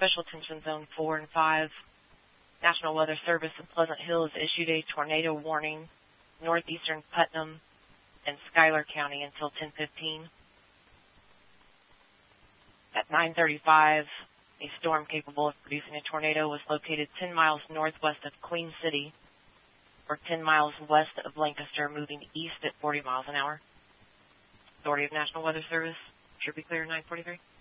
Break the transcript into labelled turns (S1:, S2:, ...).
S1: Special Attention Zone 4 and 5. National Weather Service in Pleasant Hill has issued a tornado warning northeastern Putnam and Schuyler County until 10:15. At 9:35, a storm capable of producing a tornado was located 10 miles northwest of Queen City, or 10 miles west of Lancaster, moving east at 40 miles an hour. Authority of National Weather Service, should be clear 9:43.